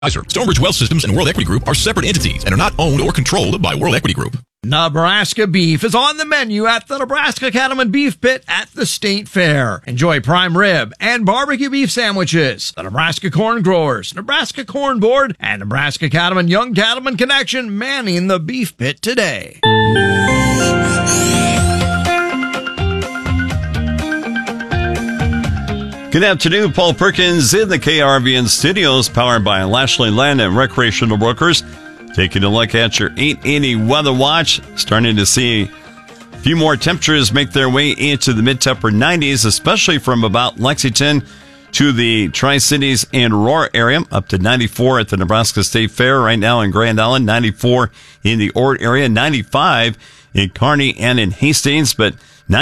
Stonebridge Wealth Systems and World Equity Group are separate entities and are not owned or controlled by World Equity Group. Nebraska beef is on the menu at the Nebraska Cattlemen Beef Pit at the State Fair. Enjoy prime rib and barbecue beef sandwiches. The Nebraska Corn Growers, Nebraska Corn Board, and Nebraska Cattlemen Young Cattlemen Connection manning the beef pit today. Good afternoon, Paul Perkins in the KRVN studios, powered by Lashley Land and Recreational Brokers. Taking a look at your 880 weather watch, starting to see a few more temperatures make their way into the mid to upper 90s, especially from about Lexington to the Tri-Cities and Aurora area, up to 94 at the Nebraska State Fair right now in Grand Island, 94 in the Ord area, 95 in Kearney and in Hastings, but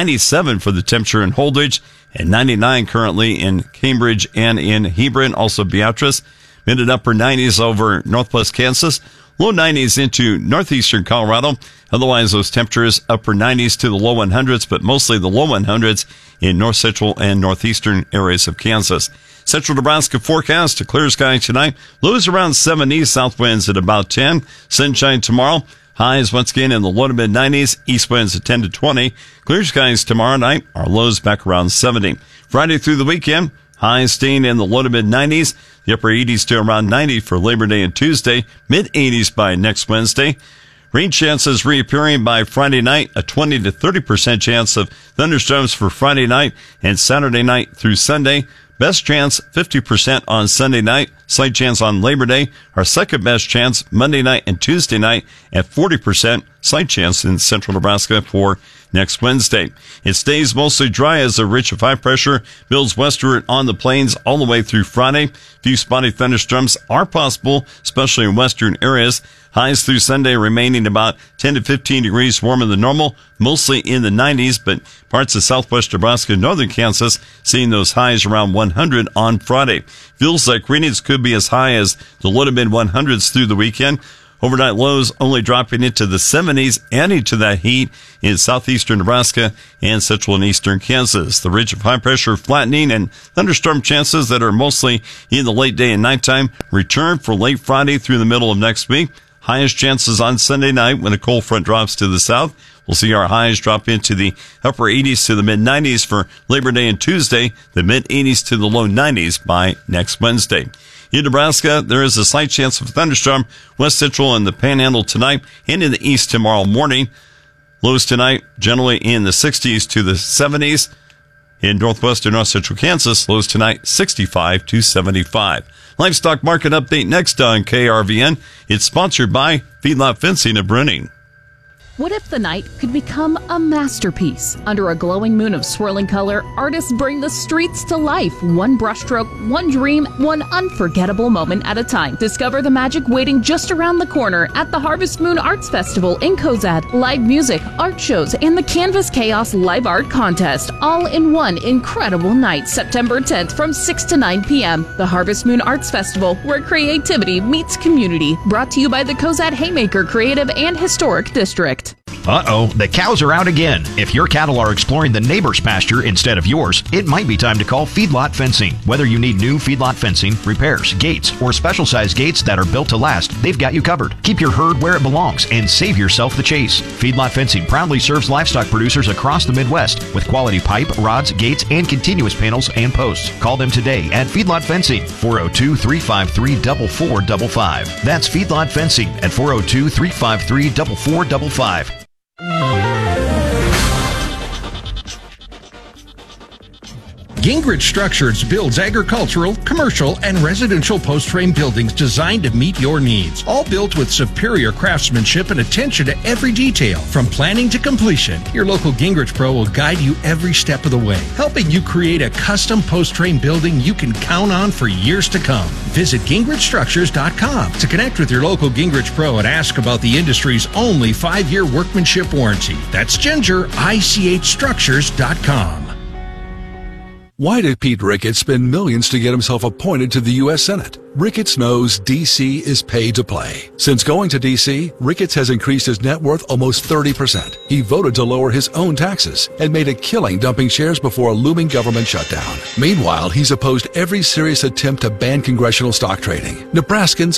97 for the temperature in Holdridge, and 99 currently in Cambridge and in Hebron, also Beatrice. Mid and upper 90s over northwest Kansas, low 90s into northeastern Colorado. Otherwise, those temperatures upper 90s to the low 100s, but mostly the low 100s in north central and northeastern areas of Kansas. Central Nebraska forecast, a clear sky tonight. Lows around 70, south winds at about 10. Sunshine tomorrow. Highs once again in the low to mid 90s, east winds at 10 to 20. Clear skies tomorrow night, our lows back around 70. Friday through the weekend, highs staying in the low to mid 90s, the upper 80s to around 90 for Labor Day and Tuesday, mid 80s by next Wednesday. Rain chances reappearing by Friday night, a 20 to 30% chance of thunderstorms for Friday night and Saturday night through Sunday. Best chance, 50% on Sunday night. Slight chance on Labor Day. Our second best chance, Monday night and Tuesday night at 40%. Slight chance in central Nebraska for next Wednesday. It stays mostly dry as a ridge of high pressure builds westward on the plains all the way through Friday. Few spotty thunderstorms are possible, especially in western areas. Highs through Sunday remaining about 10 to 15 degrees warmer than normal, mostly in the 90s, but parts of southwest Nebraska and northern Kansas seeing those highs around 100 on Friday. Feels like readings could be as high as the low to mid 100s through the weekend. Overnight lows only dropping into the 70s, adding to that heat in southeastern Nebraska and central and eastern Kansas. The ridge of high pressure flattening and thunderstorm chances that are mostly in the late day and nighttime return for late Friday through the middle of next week. Highest chances on Sunday night when a cold front drops to the south. We'll see our highs drop into the upper 80s to the mid 90s for Labor Day and Tuesday, the mid 80s to the low 90s by next Wednesday. In Nebraska, there is a slight chance of a thunderstorm west central and the panhandle tonight and in the east tomorrow morning. Lows tonight generally in the 60s to the 70s. In northwestern north central Kansas, lows tonight 65 to 75. Livestock market update next on KRVN. It's sponsored by Feedlot Fencing of Bruning. What if the night could become a masterpiece? Under a glowing moon of swirling color, artists bring the streets to life. One brushstroke, one dream, one unforgettable moment at a time. Discover the magic waiting just around the corner at the Harvest Moon Arts Festival in Cozad. Live music, art shows, and the Canvas Chaos Live Art Contest, all in one incredible night, September 10th from 6 to 9 p.m. The Harvest Moon Arts Festival, where creativity meets community. Brought to you by the Cozad Haymaker Creative and Historic District. Uh-oh, the cows are out again. If your cattle are exploring the neighbor's pasture instead of yours, it might be time to call Feedlot Fencing. Whether you need new feedlot fencing, repairs, gates, or special-sized gates that are built to last, they've got you covered. Keep your herd where it belongs and save yourself the chase. Feedlot Fencing proudly serves livestock producers across the Midwest with quality pipe, rods, gates, and continuous panels and posts. Call them today at Feedlot Fencing, 402-353-4455. That's Feedlot Fencing at 402-353-4455. Gingrich Structures builds agricultural, commercial, and residential post-frame buildings designed to meet your needs. All built with superior craftsmanship and attention to every detail. From planning to completion, your local Gingrich Pro will guide you every step of the way, helping you create a custom post-frame building you can count on for years to come. Visit GingrichStructures.com to connect with your local Gingrich Pro and ask about the industry's only 5-year workmanship warranty. That's GingerICHStructures.com. Why did Pete Ricketts spend millions to get himself appointed to the U.S. Senate? Ricketts knows D.C. is pay to play. Since going to D.C., Ricketts has increased his net worth almost 30%. He voted to lower his own taxes and made a killing dumping shares before a looming government shutdown. Meanwhile, he's opposed every serious attempt to ban congressional stock trading. Nebraskans